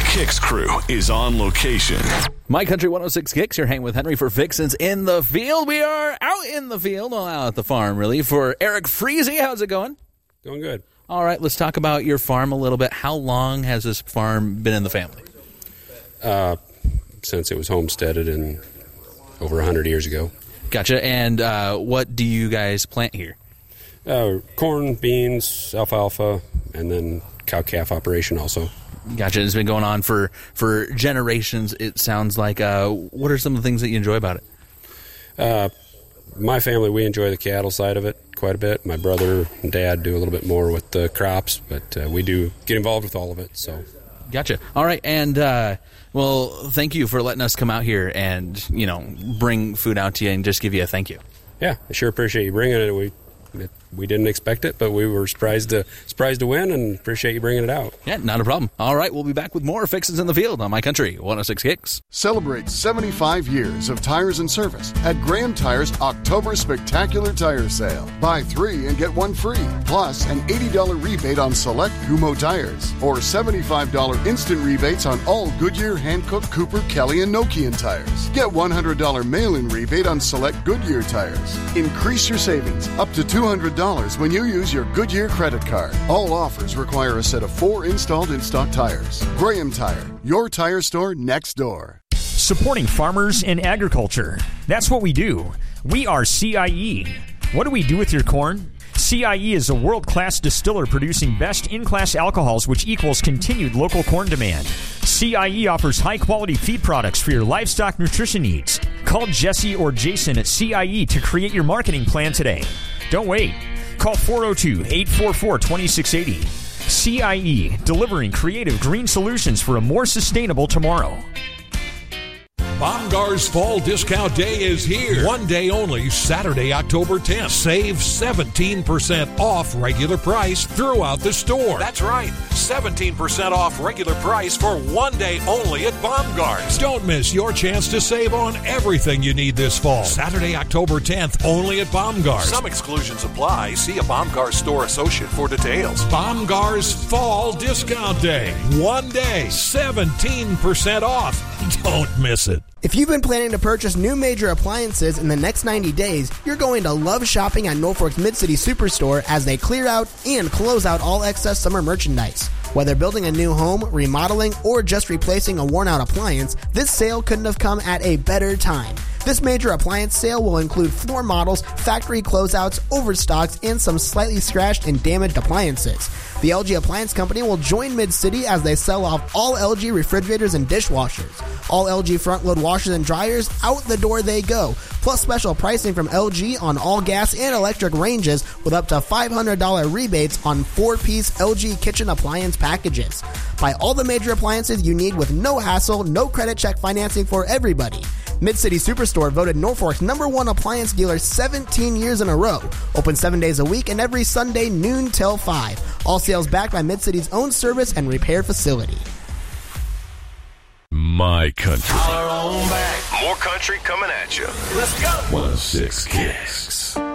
Kicks crew is on location. My Country 106 Kicks, you're hanging with Henry for Vixens in the Field. We are out in the field, well, out at the farm, really, for Eric Freese. How's it going? Going good. All right, let's talk about your farm a little bit. How long has this farm been in the family? Since it was homesteaded in over 100 years ago. Gotcha. And what do you guys plant here? Corn, beans, alfalfa, and then cow-calf operation also. Gotcha. It's been going on for generations, it sounds like. What are some of the things that you enjoy about it? My family, we enjoy the cattle side of it quite a bit. My brother and dad do a little bit more with the crops, but we do get involved with all of it. So, gotcha. All right, and well, thank you for letting us come out here and bring food out to you and just give you a thank you. Yeah, I sure appreciate you bringing it. We didn't expect it, but we were surprised to win, and appreciate you bringing it out. Yeah, not a problem. All right, we'll be back with more Fixins in the Field on My Country 106 Kicks. Celebrate 75 years of tires and service at Graham Tire's October Spectacular Tire Sale. Buy 3 and get 1 free, plus an $80 rebate on select Kumho tires, or $75 instant rebates on all Goodyear, Hankook, Cooper, Kelly, and Nokian tires. Get $100 mail-in rebate on select Goodyear tires. Increase your savings up to $200 when you use your Goodyear credit card. All offers require a set of 4 installed in-stock tires. Graham Tire, your tire store next door. Supporting farmers and agriculture. That's what we do. We are CIE. What do we do with your corn? CIE is a world-class distiller producing best in-class alcohols, which equals continued local corn demand. CIE offers high-quality feed products for your livestock nutrition needs. Call Jesse or Jason at CIE to create your marketing plan today. Don't wait. Call 402-844-2680. CIE, delivering creative green solutions for a more sustainable tomorrow. Bomgaar's Fall Discount Day is here. One day only, Saturday, October 10th. Save 17% off regular price throughout the store. That's right, 17% off regular price for one day only at Bomgaar's. Don't miss your chance to save on everything you need this fall. Saturday, October 10th, only at Bomgaar's. Some exclusions apply. See a Bomgaar's store associate for details. Bomgaar's Fall Discount Day. One day, 17% off. Don't miss it. If you've been planning to purchase new major appliances in the next 90 days, you're going to love shopping at Norfolk's Mid-City Superstore as they clear out and close out all excess summer merchandise. Whether building a new home, remodeling, or just replacing a worn-out appliance, this sale couldn't have come at a better time. This major appliance sale will include floor models, factory closeouts, overstocks, and some slightly scratched and damaged appliances. The LG Appliance Company will join Mid-City as they sell off all LG refrigerators and dishwashers. All LG front-load washers and dryers, out the door they go. Plus special pricing from LG on all gas and electric ranges with up to $500 rebates on 4-piece LG kitchen appliance packages. Buy all the major appliances you need with no hassle, no credit check financing for everybody. Mid-City Superstore voted Norfolk's #1 appliance dealer 17 years in a row. Open 7 days a week and every Sunday noon till 5. All sales backed by Mid-City's own service and repair facility. My Country. Holler on back. More country coming at you. Let's go. 106 Kicks.